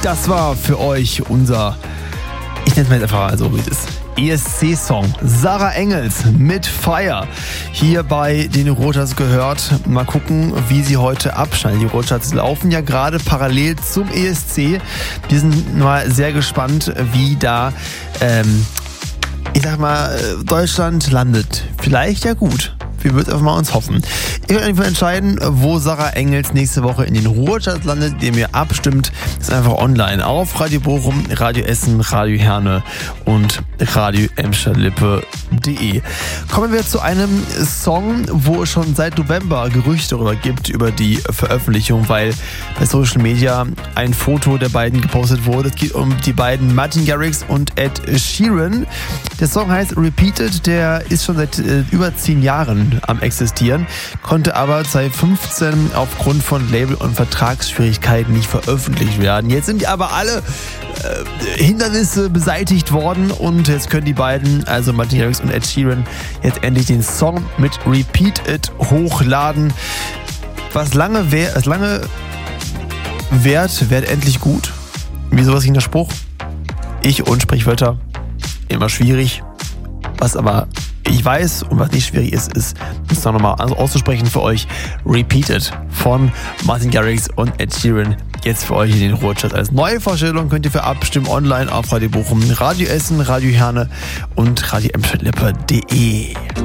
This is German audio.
Das war für euch unser, ich nenne es mal einfach so, wie es ist, ESC-Song. Sarah Engels mit Fire. Hier bei den Ruhrcharts gehört. Mal gucken, wie sie heute abschneiden. Die Ruhrcharts laufen ja gerade parallel zum ESC. Wir sind mal sehr gespannt, wie da, ich sag mal, Deutschland landet. Vielleicht ja gut. Wir würden einfach mal uns hoffen. Ihr könnt einfach entscheiden, wo Sarah Engels nächste Woche in den Ruhrcharts landet, indem ihr abstimmt. Das ist einfach online auf Radio Bochum, Radio Essen, Radio Herne und Radio Emscher-Lippe.de. Kommen wir zu einem Song, wo es schon seit November Gerüchte darüber gibt, über die Veröffentlichung, weil bei Social Media ein Foto der beiden gepostet wurde. Es geht um die beiden Martin Garrix und Ed Sheeran. Der Song heißt Repeated, der ist schon seit über 10 Jahren am existieren, konnte aber 2015 aufgrund von Label- und Vertragsschwierigkeiten nicht veröffentlicht werden. Jetzt sind aber alle Hindernisse beseitigt worden und jetzt können die beiden, also Martin Garrix und Ed Sheeran, jetzt endlich den Song mit Repeated hochladen. Was lange währt, endlich gut. Wie sowas ging der Spruch? Ich und Sprichwörter, immer schwierig. Was aber ich weiß und was nicht schwierig ist, ist es noch nochmal auszusprechen für euch. Repeated von Martin Garrix und Ed Sheeran. Jetzt für euch in den Ruhrchat als neue Vorstellung. Könnt ihr für abstimmen online auf Radio Bochum, Radio Essen, Radio Herne und Radio Emscher-Lippe.de.